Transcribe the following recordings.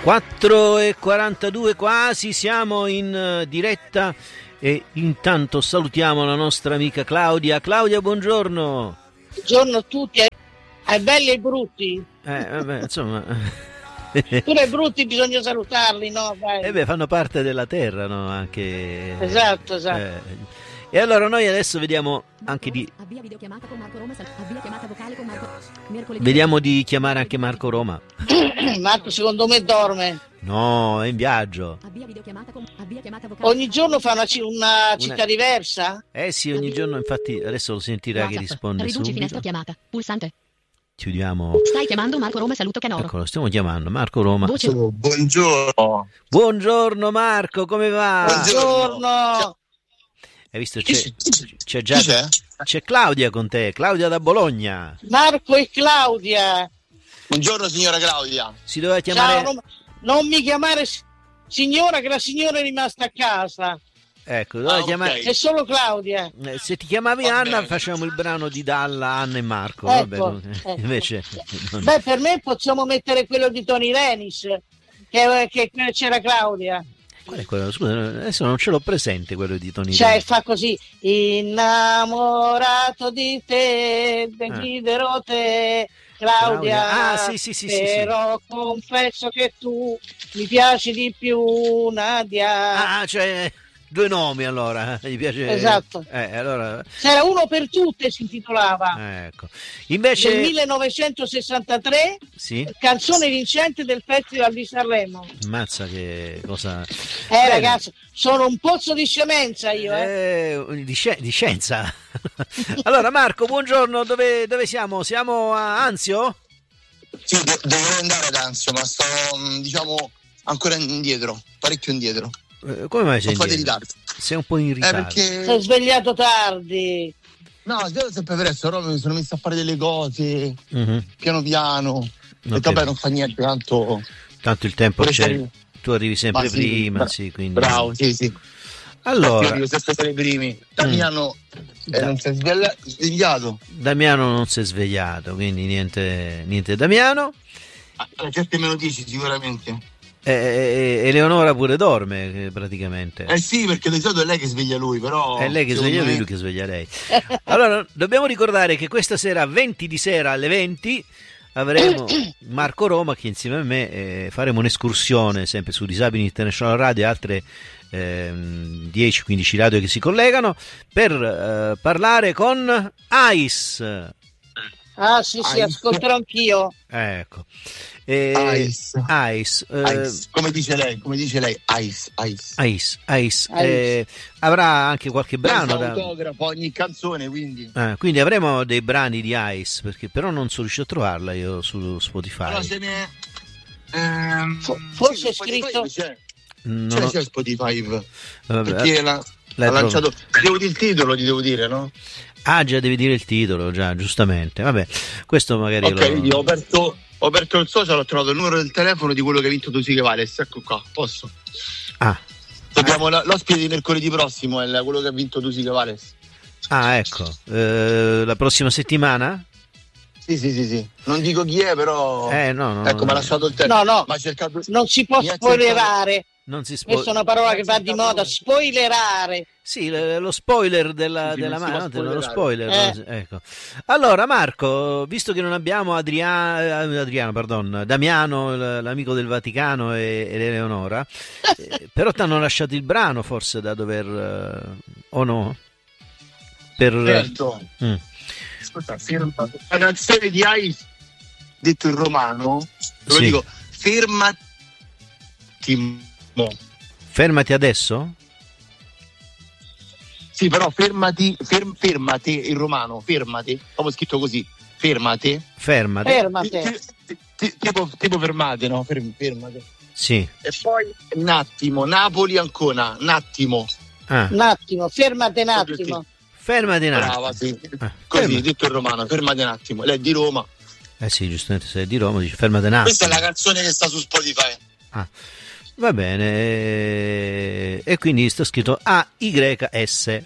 4:42 quasi, siamo in diretta e intanto salutiamo la nostra amica Claudia. Claudia, buongiorno. Buongiorno a tutti, ai belli e ai brutti. Vabbè, insomma. Pure ai brutti bisogna salutarli, no? Fanno parte della terra, no? Anche. Esatto. E allora noi adesso vediamo anche di. Avvia videochiamata con Marco Roma, avvia chiamata vocale con Marco. Vediamo di chiamare anche Marco Roma. Marco secondo me dorme. No, è in viaggio. Avvia videochiamata vocale. Ogni giorno fa una città diversa? Sì, ogni giorno, infatti adesso lo sentirà che risponde Riduci subito. finestra chiamata, pulsante. Chiudiamo. Stai chiamando Marco Roma, saluto Canoro. Ecco, lo stiamo chiamando Marco Roma. Buongiorno. Buongiorno Marco, come va? Buongiorno. Hai visto, c'è Claudia con te, Claudia da Bologna. Marco e Claudia. Buongiorno signora Claudia. Si doveva chiamare. Ciao, non mi chiamare signora, che la signora è rimasta a casa. Ecco, doveva chiamare. È solo Claudia. Se ti chiamavi Anna, facciamo il brano di Dalla, Anna e Marco. Vabbè. Invece. Beh, per me possiamo mettere quello di Tony Renis, che c'era Claudia. Qual è quello? Scusa, adesso non ce l'ho presente quello di Tony. Cioè, fa così: innamorato di te, desidero te, Claudia. Sì. Però confesso che tu mi piaci di più, Nadia. Cioè, due nomi allora. Gli piace. Esatto. Allora. C'era Uno per tutte, si intitolava. Ecco. Invece. Del 1963, sì. Canzone vincente del Festival di Sanremo. Ammazza che cosa. Ragazzi, sono un pozzo di scemenza io. Di scienza. Allora Marco, buongiorno, dove siamo? Siamo a Anzio? Sì, devo andare ad Anzio, ma sto ancora indietro, parecchio indietro. Come mai sei in ritardo? Sei un po' in ritardo. Perché sei svegliato tardi. No, svegliato sempre presto, però mi sono messo a fare delle cose piano piano. Okay. E vabbè, non fa niente, tanto il tempo c'è. Tu arrivi sempre prima, quindi. Bravo, sì. Allora, io arrivo sempre tra i primi. Damiano non si è svegliato. Damiano non si è svegliato, quindi niente Damiano. Alle 7:10 sicuramente. Eleonora pure dorme praticamente. Sì, perché di solito è lei che sveglia lui, però è lei che sveglia lui che sveglia lei. Allora dobbiamo ricordare che questa sera 20 di sera alle 20 avremo Marco Roma, che insieme a me faremo un'escursione sempre su Disabili International Radio e altre 10-15 radio che si collegano per parlare con Ice. Sì, ascolterò anch'io. Ecco. Ice. Come dice lei, Ice. Avrà anche qualche brano da autografo ogni canzone, quindi avremo dei brani di Ice, perché però non sono riuscito a trovarla io su Spotify. Allora se ne forse è scritto c'è Spotify, perché l'ha lanciato. Devo dire il titolo, gli devo dire, no? Già devi dire il titolo, già, giustamente. Vabbè, questo magari ho aperto il social, ho trovato il numero del telefono di quello che ha vinto Tu sì che vales. Ecco qua, posso? Dobbiamo l'ospite di mercoledì prossimo è quello che ha vinto Tu sì che vales. Ecco. La prossima settimana? Sì. Non dico chi è, però. No. Ecco, mi ha lasciato il telefono. No. Ma cercato... Non si può spoilerare. Questa è una parola che va di moda, spoilerare. Sì, lo spoiler della mano, lo spoiler. Ecco. Allora Marco, visto che non abbiamo Damiano, l'amico del Vaticano e Eleonora, però ti hanno lasciato il brano forse da dover o no? Certo. Ascolta, la canzone di Ice, detto in romano, lo dico, fermati adesso? Sì, però fermati in romano, fermati, proprio scritto così, fermati. Tipo fermate, no? Fermate. Sì. E poi un attimo, Napoli ancora, un attimo. Un attimo, fermate un attimo. Fermati un attimo. Brava, sì. Così, detto in romano, fermate un attimo. Lei è di Roma. Sì, giustamente, se è di Roma dice fermate un attimo. Questa è la canzone che sta su Spotify. Va bene. E quindi sta scritto AYS.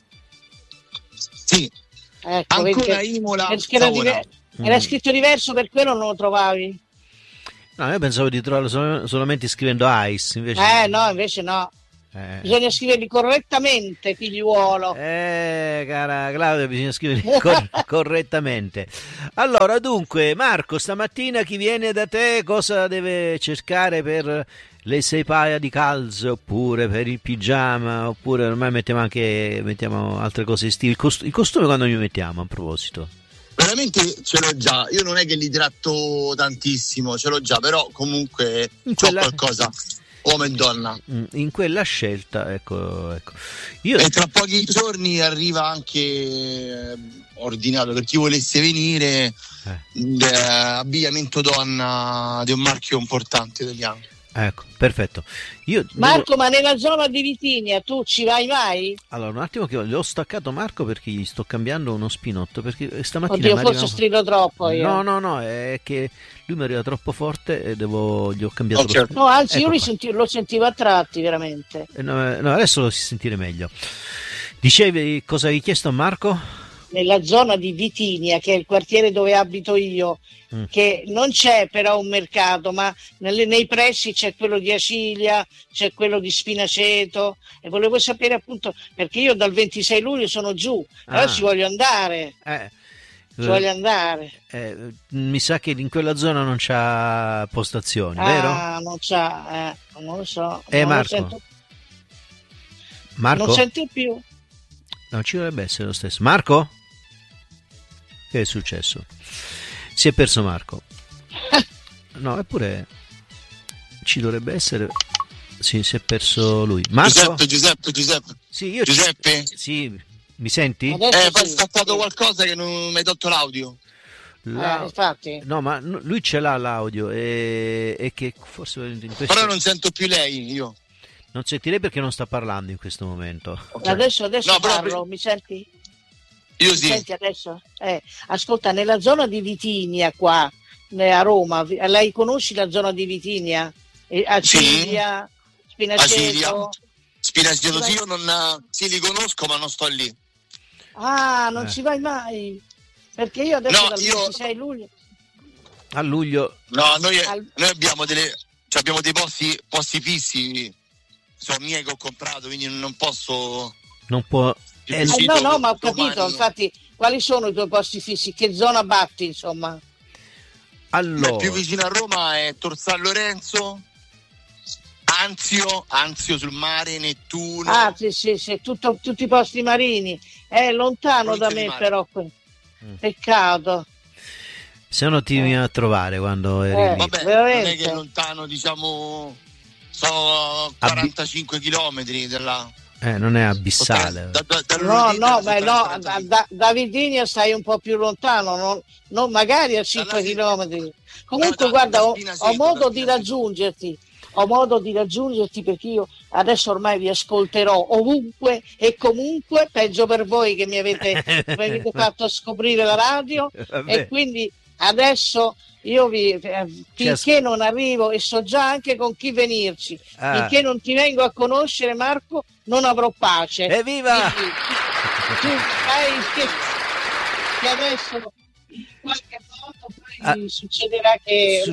Sì. Ecco, ancora Imola. Era scritto diverso, per quello non lo trovavi. No, io pensavo di trovarlo solamente scrivendo Ice, invece... No, invece no. Bisogna scriverli correttamente, figliuolo. Cara Claudia, bisogna scriverli correttamente. Allora, dunque, Marco, stamattina chi viene da te cosa deve cercare per le 6 paia di calze, oppure per il pigiama, oppure ormai mettiamo altre cose estive. Il costume quando li mettiamo, a proposito? Veramente ce l'ho già, io non è che li tratto tantissimo, ce l'ho già, però comunque c'ho qualcosa, uomo e donna. In quella scelta, ecco. E tra pochi giorni arriva anche ordinato per chi volesse venire abbigliamento donna di un marchio importante italiano. Ecco, perfetto. Marco, ma nella zona di Vitinia tu ci vai mai? Allora, un attimo che ho staccato Marco perché gli sto cambiando uno spinotto, perché stamattina forse strido troppo io. No, è che lui mi arriva troppo forte e gli ho cambiato lo spinotto. No, anzi, io lo sentivo a tratti, veramente. No, adesso lo si sentire meglio. Dicevi cosa hai chiesto a Marco? Nella zona di Vitinia, che è il quartiere dove abito io, che non c'è però un mercato, ma nei pressi c'è quello di Acilia, c'è quello di Spinaceto, e volevo sapere appunto, perché io dal 26 luglio sono giù, però ci voglio andare. Mi sa che in quella zona non c'ha postazioni, vero? Non c'ha, non lo so. Marco? Non sento più. Non ci dovrebbe essere lo stesso. Marco? Che è successo? Si è perso Marco. No, eppure ci dovrebbe essere. Sì, si è perso lui. Marco? Giuseppe. Sì, io Giuseppe? Sì, mi senti? Poi è staccato qualcosa che non mi hai tolto l'audio. Infatti. No, ma lui ce l'ha l'audio e che forse in questo... Però non sento più lei, io. Non sentirei perché non sta parlando in questo momento. Okay. Adesso parlo, mi senti? Io sì. Mi senti adesso? Ascolta, nella zona di Vitinia qua, a Roma, lei conosci la zona di Vitinia? Acilia, Spinaceto? Spinaceto sì, io li conosco ma non sto lì. Non ci vai mai? Perché io adesso dal 26 luglio... A luglio... No, noi abbiamo abbiamo dei posti fissi. Sono miei che ho comprato, quindi non posso. Non può. No, ma ho capito. Infatti, quali sono i tuoi posti fissi? Che zona batti, insomma? Allora, più vicino a Roma è Tor San Lorenzo, Anzio sul mare, Nettuno. Sì, tutti i posti marini. È lontano da me, però. Peccato. Se no ti vieni a trovare quando eri lì. Vabbè, veramente. Non è che è lontano, diciamo. Sono 45 chilometri della... non è abissale. Da Vitinia stai un po' più lontano, non magari a 5 chilometri. Comunque guarda, ho modo di raggiungerti. Perché io adesso ormai vi ascolterò ovunque e comunque, peggio per voi che mi avete fatto scoprire la radio. E quindi adesso... Io finché non arrivo e so già anche con chi venirci, finché non ti vengo a conoscere, Marco, non avrò pace. Evviva! Tu sai che adesso in qualche modo poi succederà che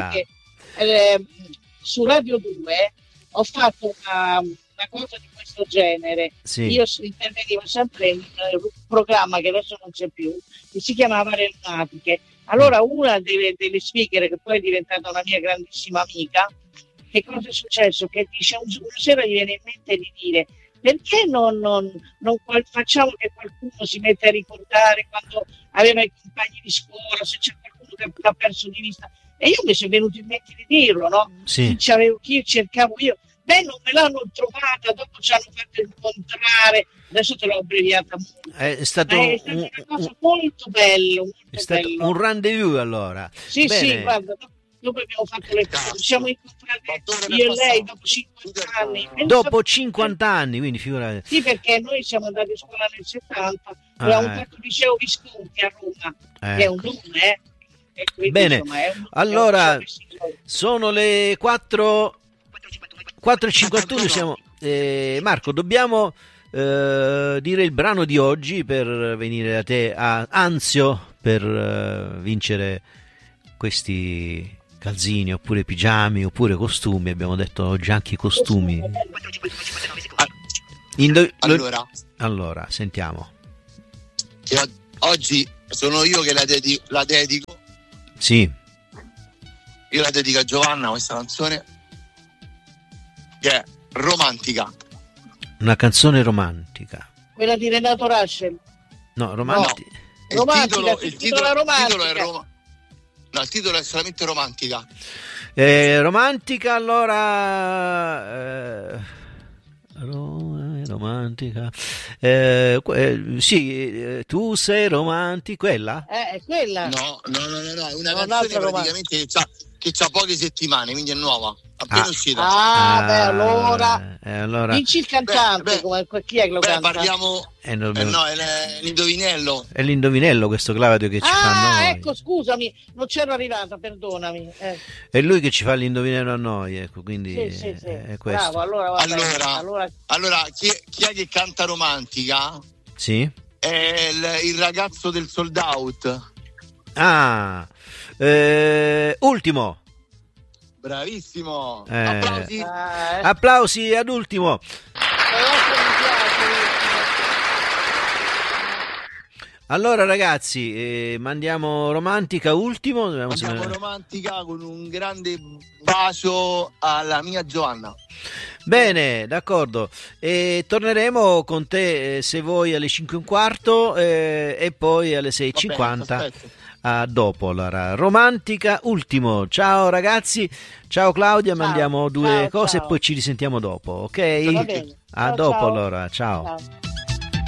su Radio 2 ho fatto una cosa di questo genere. Sì. Io intervenivo sempre in un programma che adesso non c'è più, che si chiamava Aeronautiche. Allora una delle speaker, che poi è diventata una mia grandissima amica, che cosa è successo? Che dice una sera gli viene in mente di dire: perché non facciamo che qualcuno si mette a ricordare quando aveva i compagni di scuola, se c'è qualcuno che l'ha perso di vista. E io mi sono venuto in mente di dirlo, no? Sì. Chi cercavo io. Non me l'hanno trovata, dopo ci hanno fatto incontrare, adesso te l'ho abbreviata molto. È stato una cosa molto bella. Un rendezvous allora. Sì, guarda, dopo abbiamo fatto le cose, ci siamo incontrati io e lei dopo 50 anni. Dopo 50 anni, quindi figurati. Sì, perché noi siamo andati a scuola nel 70, avevamo fatto il liceo Visconti a Roma, che è un nome, Bene, insomma, allora sono le 4:51, siamo... Marco, dobbiamo dire il brano di oggi per venire da te a Anzio per vincere questi calzini, oppure pigiami, oppure costumi. Abbiamo detto oggi anche i costumi. Allora, sentiamo. Oggi sono io che la dedico. Sì. Io la dedico a Giovanna questa canzone, che è romantica. Una canzone romantica. Quella di Renato Rascel. No, romantica. No, il titolo è solamente romantica. Romantica, allora. Romantica. Sì, tu sei romantico, quella? È quella. No, è una canzone praticamente che c'ha poche settimane, quindi è nuova, appena uscita. Allora. Dici il cantante, chi è che lo canta? Parliamo. È l'indovinello. È l'indovinello questo, Claudio, che ci fa a noi. Ecco, scusami, non c'ero arrivata, perdonami. È lui che ci fa l'indovinello a noi, ecco, quindi sì. è questo. Bravo, allora chi è che canta romantica? Sì. È il ragazzo del Sold Out. Ultimo. Bravissimo. Applausi ad Ultimo. Allora ragazzi, mandiamo romantica Ultimo. Mandiamo romantica con un grande bacio alla mia Giovanna. Bene, d'accordo. E torneremo con te, se vuoi, alle 5:15 e poi alle 6:50. Dopo. Allora, romantica Ultimo. Ciao ragazzi, ciao Claudia, mandiamo due cose e poi ci risentiamo dopo, ok? Va bene. Dopo allora, ciao.